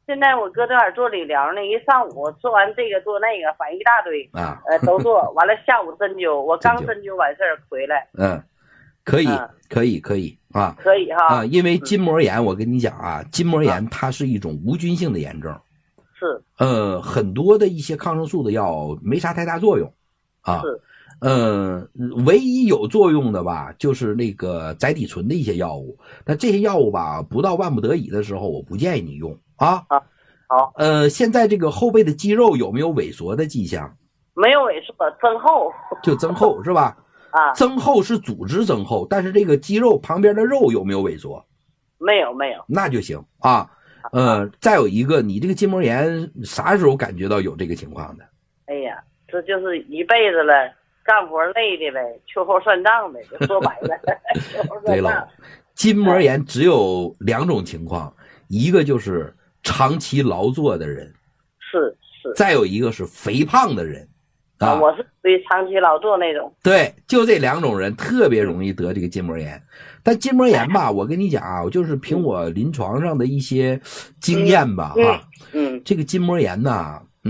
现在我搁这儿做理疗呢，一上午做完这个做那个，反正一大堆啊， 都做完了，下午针灸，我刚针灸完事儿回来。 可以啊， 可以哈啊，因为筋膜炎，我跟你讲啊，筋膜炎它是一种无菌性的炎症， 是， 很多的一些抗生素的药没啥太大作用，啊， 是， 唯一有作用的吧，就是那个甾体醇的一些药物，但这些药物吧，不到万不得已的时候，我不建议你用啊。 好， 现在这个后背的肌肉有没有萎缩的迹象？ 没有萎缩，增厚， 就增厚是吧？ 啊， 增厚是组织增厚，但是这个肌肉旁边的肉有没有萎缩？ 没有， 那就行啊。再有一个，你这个筋膜炎啥时候感觉到有这个情况的？ 哎呀，这就是一辈子了，干活累的呗，秋后算账呗，就说白了。 对了，筋膜炎只有2种情况，一个就是长期劳作的人， 是， 再有一个是肥胖的人。 我是属于长期劳作那种。 对，就这2种人特别容易得这个筋膜炎。但筋膜炎吧，我跟你讲啊，就是凭我临床上的一些经验吧，这个筋膜炎呢，